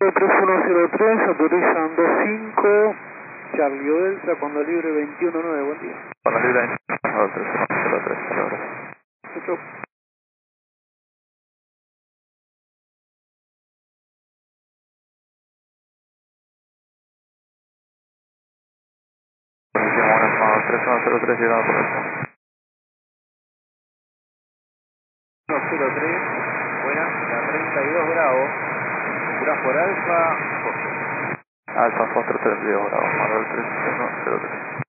3103, autorizando 5, Charlie Delta, cuando libre 219, buen día. Cuando libre 3103, hasta ahora. Chau. Buenas, 3103 llegado por eso. 103, buenas, a 32 grados, Curas por Alfa, Foster. Alfa Foster 32 grados, Manuel 3103.